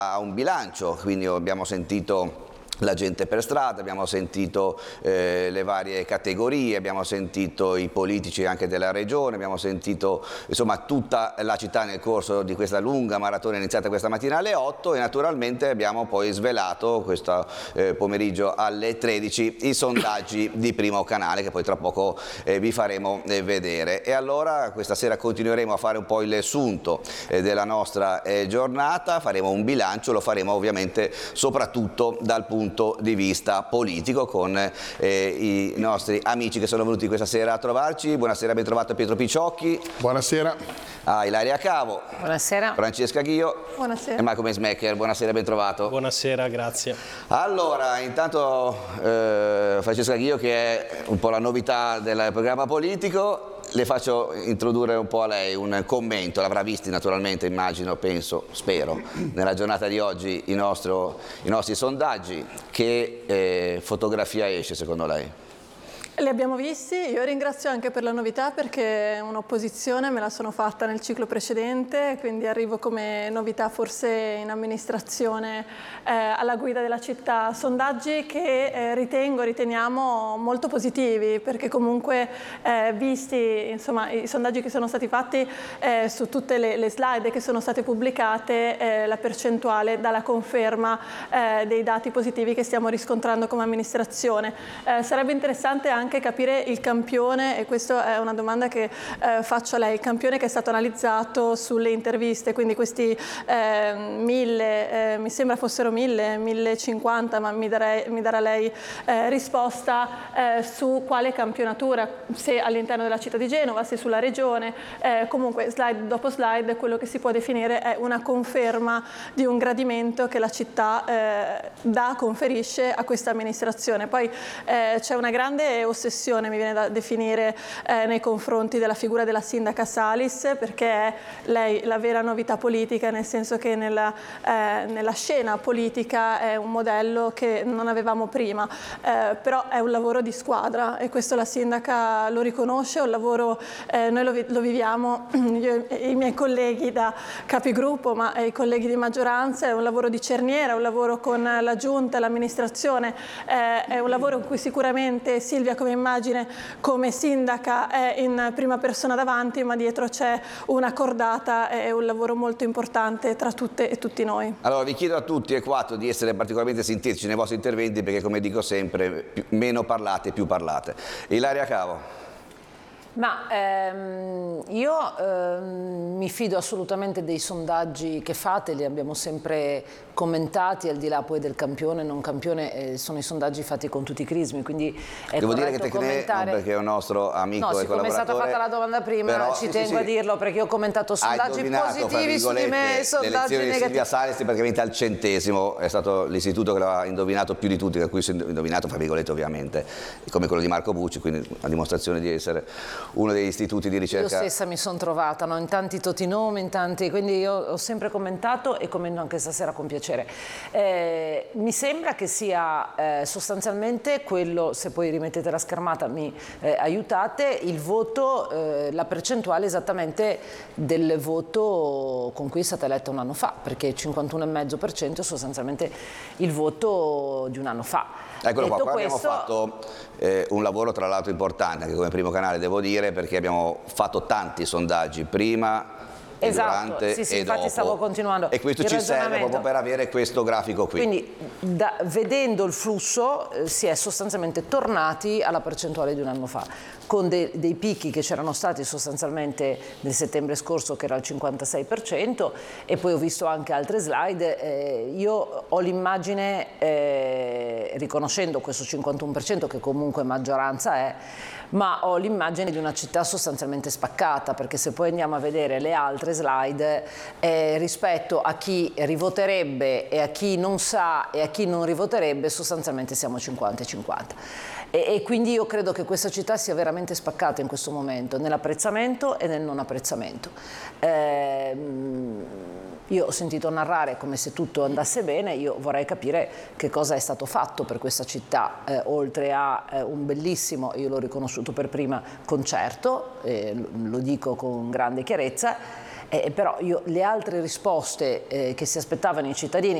a un bilancio, quindi abbiamo sentito la gente per strada, abbiamo sentito le varie categorie, abbiamo sentito i politici anche della regione, abbiamo sentito insomma tutta la città nel corso di questa lunga maratona iniziata questa mattina alle 8 e naturalmente abbiamo poi svelato questo pomeriggio alle 13 i sondaggi di Primo Canale che poi tra poco vi faremo vedere. E allora questa sera continueremo a fare un po' il riassunto della nostra giornata, faremo un bilancio, lo faremo ovviamente soprattutto dal punto di vista politico con i nostri amici che sono venuti questa sera a trovarci. Buonasera, ben trovato Pietro Picciocchi. Buonasera. Ilaria Cavo. Buonasera. Francesca Ghio. Buonasera. E Marco Meismaker. Buonasera, ben trovato. Buonasera, grazie. Allora, intanto Francesca Ghio, che è un po' la novità del programma politico, le faccio introdurre un po' a lei un commento, l'avrà visti naturalmente, immagino, penso, spero, nella giornata di oggi i nostri sondaggi. Che fotografia esce secondo lei? Li abbiamo visti, io ringrazio anche per la novità perché un'opposizione me la sono fatta nel ciclo precedente, quindi arrivo come novità forse in amministrazione alla guida della città. Sondaggi che riteniamo molto positivi perché comunque visti insomma, i sondaggi che sono stati fatti su tutte le slide che sono state pubblicate, la percentuale dà la conferma dei dati positivi che stiamo riscontrando come amministrazione. Sarebbe interessante anche capire il campione, e questa è una domanda che faccio a lei, il campione che è stato analizzato sulle interviste, quindi questi 1000, mi sembra fossero 1050, ma mi darà lei risposta su quale campionatura, se all'interno della città di Genova, se sulla regione, comunque slide dopo slide quello che si può definire è una conferma di un gradimento che la città conferisce a questa amministrazione. Poi c'è una grande ossessione, mi viene da definire, nei confronti della figura della sindaca Salis, perché è lei la vera novità politica, nel senso che nella scena politica è un modello che non avevamo prima, però è un lavoro di squadra e questo la sindaca lo riconosce, è un lavoro, noi lo viviamo, io e i miei colleghi da capigruppo, ma i colleghi di maggioranza, è un lavoro di cerniera, è un lavoro con la giunta, l'amministrazione, è un lavoro in cui sicuramente Silvia come immagine, come sindaca, è in prima persona davanti, ma dietro c'è una cordata e un lavoro molto importante tra tutte e tutti noi. Allora vi chiedo a tutti e quattro di essere particolarmente sintetici nei vostri interventi perché, come dico sempre, meno parlate più parlate. Ilaria Cavo. Ma io mi fido assolutamente dei sondaggi che fate, li abbiamo sempre commentati, al di là poi del campione, non campione, sono i sondaggi fatti con tutti i crismi, quindi è devo dire che commentare... perché è un nostro amico e collaboratore. Siccome è stata fatta la domanda prima, però, ci tengo a dirlo, perché io ho commentato sondaggi positivi su di me, sondaggi negativi. Silvia Salis praticamente al centesimo, è stato l'istituto che l'ha indovinato più di tutti, da cui si è indovinato, fra virgolette ovviamente, come quello di Marco Bucci, quindi a dimostrazione di essere uno degli istituti di ricerca. Io stessa mi sono trovata in tanti totinomi, quindi io ho sempre commentato e commento anche stasera con piacere. Mi sembra che sia sostanzialmente quello, se poi rimettete la schermata mi aiutate, il voto, la percentuale esattamente del voto con cui è stata eletta un anno fa, perché il 51,5% è sostanzialmente il voto di un anno fa. Eccolo qua, questo, abbiamo fatto un lavoro tra l'altro importante anche come Primo Canale, devo dire, perché abbiamo fatto tanti sondaggi prima, durante sì, e infatti dopo. stavo continuando e questo ci serve proprio per avere questo grafico qui. Quindi vedendo il flusso si è sostanzialmente tornati alla percentuale di un anno fa, con dei picchi che c'erano stati sostanzialmente nel settembre scorso, che era il 56%, e poi ho visto anche altre slide. Io ho l'immagine, riconoscendo questo 51% che comunque maggioranza è, ma ho l'immagine di una città sostanzialmente spaccata, perché se poi andiamo a vedere le altre slide, rispetto a chi rivoterebbe e a chi non sa e a chi non rivoterebbe, sostanzialmente siamo 50-50. E quindi io credo che questa città sia veramente spaccata in questo momento, nell'apprezzamento e nel non apprezzamento. Io ho sentito narrare come se tutto andasse bene, io vorrei capire che cosa è stato fatto per questa città, oltre a un bellissimo, io l'ho riconosciuto per prima, concerto, lo dico con grande chiarezza, Però le altre risposte che si aspettavano i cittadini,